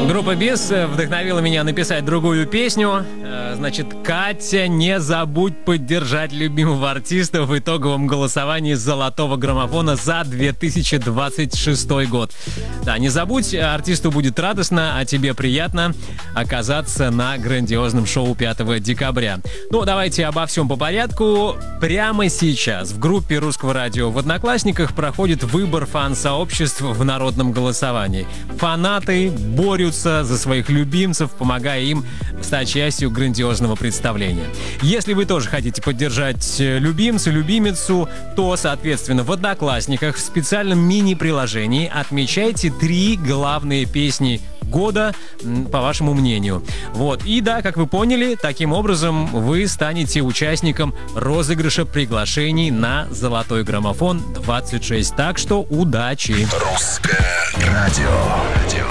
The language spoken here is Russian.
Группа БИС вдохновила меня написать другую песню. Значит, Катя, не забудь поддержать любимого артиста в итоговом голосовании золотого граммофона за 2026 год. Да, не забудь, артисту будет радостно, а тебе приятно оказаться на грандиозном шоу 5 декабря. Ну, давайте обо всем по порядку. Прямо сейчас в группе Русского радио в Одноклассниках проходит выбор фан-сообществ в народном голосовании. Фанаты борются за своих любимцев, помогая им стать частью грандиозного представления. Если вы тоже хотите поддержать любимца, любимицу, то, соответственно, в Одноклассниках в специальном мини-приложении отмечайте 3 главные песни года, по вашему мнению. Вот. И да, как вы поняли, таким образом вы станете участником розыгрыша приглашений на золотой граммофон 26. Так что удачи! Русское радио.